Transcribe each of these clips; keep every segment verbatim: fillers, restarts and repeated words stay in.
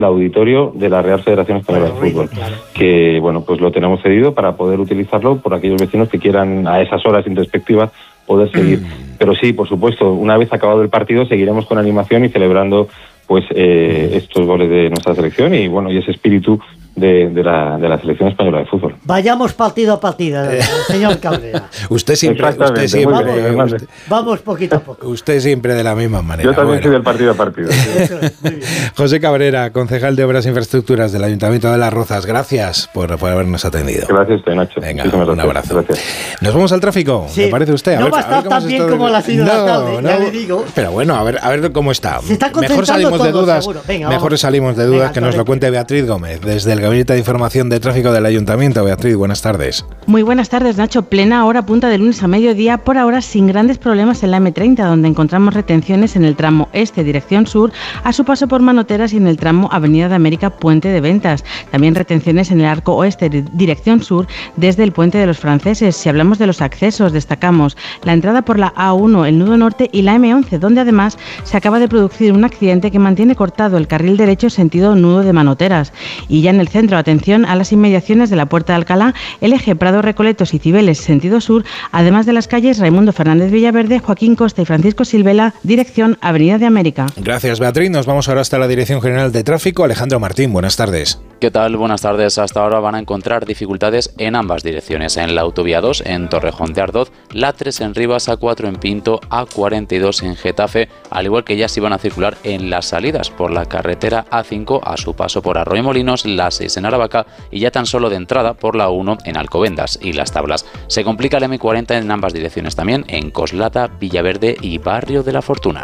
el auditorio de la Real Federación Española de Fútbol, que bueno, pues lo tenemos cedido para poder utilizarlo por aquellos vecinos que quieran a esas horas introspectivas poder seguir. Pero sí, por supuesto, una vez acabado el partido seguiremos con animación y celebrando pues eh, estos goles de nuestra selección y bueno, y ese espíritu de, de, la, de la selección española de fútbol. Vayamos partido a partido, señor Cabrera. usted siempre, usted siempre vamos, usted, vamos poquito a poco. Usted siempre de la misma manera. Yo también bueno. soy del partido a partido. Eso es, muy bien. José Cabrera, concejal de Obras e Infraestructuras del Ayuntamiento de Las Rozas, gracias por, por habernos atendido. Gracias a usted, Nacho. Venga, Muchísimas un gracias. abrazo. Gracias. Nos vamos al tráfico, Sí. ¿me parece usted? A No ver, va a estar tan bien de... como a las seis de la tarde, no, ya le digo. Pero bueno, a ver, a ver cómo está. Se está Mejor salimos todo, de dudas, Venga, mejor vamos. salimos de dudas Venga, que nos lo cuente Beatriz Gómez, desde el Gabinete de Información de Tráfico del Ayuntamiento. Beatriz, buenas tardes. Muy buenas tardes, Nacho. Plena hora punta de lunes a mediodía, por ahora sin grandes problemas en la eme treinta, donde encontramos retenciones en el tramo este, dirección sur, a su paso por Manoteras y en el tramo Avenida de América, Puente de Ventas. También retenciones en el arco oeste, dirección sur, desde el Puente de los Franceses. Si hablamos de los accesos, destacamos la entrada por la A uno, el nudo norte y la eme once, donde además se acaba de producir un accidente que mantiene cortado el carril derecho sentido nudo de Manoteras. Y ya en el centro, atención a las inmediaciones de la Puerta de Alcalá, el eje Prado Recoletos y Cibeles, sentido sur, además de las calles Raimundo Fernández Villaverde, Joaquín Costa y Francisco Silvela, dirección Avenida de América. Gracias, Beatriz. Nos vamos ahora hasta la Dirección General de Tráfico. Alejandro Martín, buenas tardes. ¿Qué tal? Buenas tardes. Hasta ahora van a encontrar dificultades en ambas direcciones. En la autovía dos, en Torrejón de Ardoz, la tres en Rivas, A cuatro en Pinto, A cuarenta y dos en Getafe, al igual que ya se van a circular en las salidas por la carretera A cinco a su paso por Arroyomolinos, la seis en Aravaca y ya tan solo de entrada por la uno en Alcobendas y Las Tablas. Se complica el eme cuarenta en ambas direcciones también, en Coslada, Villaverde y Barrio de la Fortuna.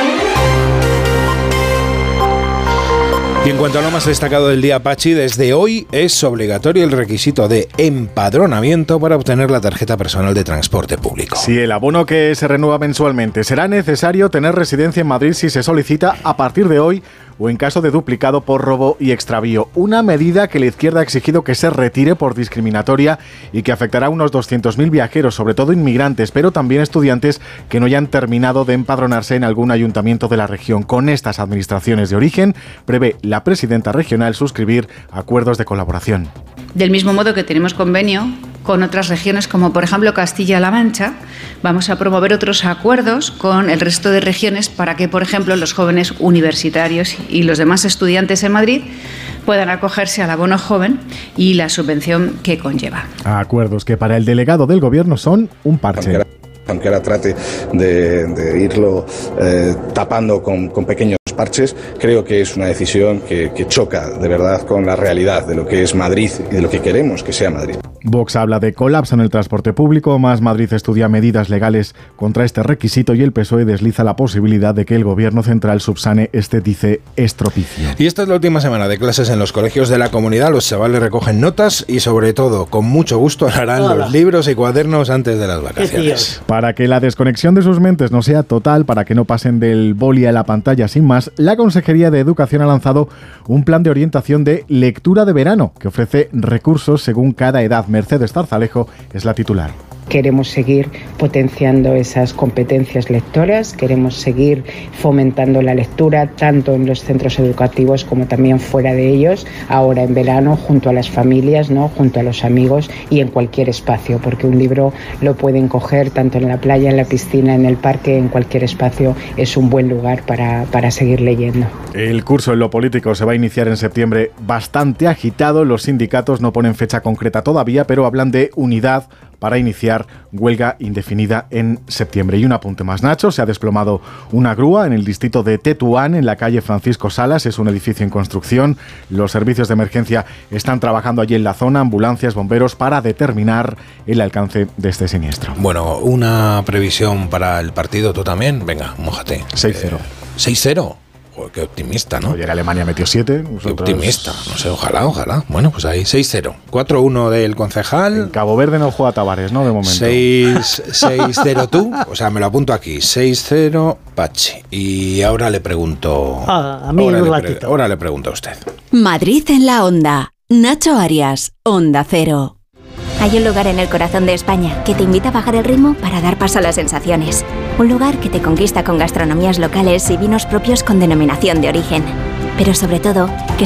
Y en cuanto a lo más destacado del día, Pachi, desde hoy es obligatorio el requisito de empadronamiento para obtener la tarjeta personal de transporte público. Sí, el abono que se renueva mensualmente. Será necesario tener residencia en Madrid si se solicita a partir de hoy o en caso de duplicado por robo y extravío. Una medida que la izquierda ha exigido que se retire por discriminatoria y que afectará a unos doscientos mil viajeros, sobre todo inmigrantes, pero también estudiantes que no hayan terminado de empadronarse en algún ayuntamiento de la región. Con estas administraciones de origen, prevé la presidenta regional suscribir acuerdos de colaboración. Del mismo modo que tenemos convenio con otras regiones como por ejemplo Castilla-La Mancha, vamos a promover otros acuerdos con el resto de regiones para que, por ejemplo, los jóvenes universitarios y los demás estudiantes en Madrid puedan acogerse al abono joven y la subvención que conlleva. Acuerdos que para el delegado del Gobierno son un parche. Aunque ahora trate de, de irlo eh, tapando con, con pequeños parches, creo que es una decisión que, que choca de verdad con la realidad de lo que es Madrid y de lo que queremos que sea Madrid. Vox habla de colapso en el transporte público, Más Madrid estudia medidas legales contra este requisito y el P S O E desliza la posibilidad de que el Gobierno central subsane este, dice, estropicio. Y esta es la última semana de clases en los colegios de la comunidad. Los chavales recogen notas y sobre todo, con mucho gusto, harán Hola. los libros y cuadernos antes de las vacaciones. Para que la desconexión de sus mentes no sea total, para que no pasen del boli a la pantalla sin más, la Consejería de Educación ha lanzado un plan de orientación de lectura de verano que ofrece recursos según cada edad. Mercedes Zarzalejo es la titular. Queremos seguir potenciando esas competencias lectoras, queremos seguir fomentando la lectura tanto en los centros educativos como también fuera de ellos, ahora en verano junto a las familias, ¿no? Junto a los amigos y en cualquier espacio, porque un libro lo pueden coger tanto en la playa, en la piscina, en el parque, en cualquier espacio, es un buen lugar para, para seguir leyendo. El curso en lo político se va a iniciar en septiembre bastante agitado, los sindicatos no ponen fecha concreta todavía, pero hablan de unidad para iniciar huelga indefinida en septiembre. Y un apunte más, Nacho, se ha desplomado una grúa en el distrito de Tetuán, en la calle Francisco Salas, es un edificio en construcción. Los servicios de emergencia están trabajando allí en la zona, ambulancias, bomberos, para determinar el alcance de este siniestro. Bueno, una previsión para el partido, ¿tú también? Venga, mójate. seis cero. Eh, ¿seis cero? Joder, qué optimista, ¿no? Ayer Alemania metió siete. Qué optimista, no sé, ojalá, ojalá. Bueno, pues ahí, seis cero. cuatro uno del concejal. En Cabo Verde no juega Tavares, ¿no? De momento. seis cero tú, o sea, me lo apunto aquí. seis cero Pachi. Y ahora le pregunto... Ah, a mí ahora un le ratito. Pre- ahora le pregunto a usted. Madrid en la onda. Nacho Arias, Onda Cero. Hay un lugar en el corazón de España que te invita a bajar el ritmo para dar paso a las sensaciones. Un lugar que te conquista con gastronomías locales y vinos propios con denominación de origen. Pero sobre todo, que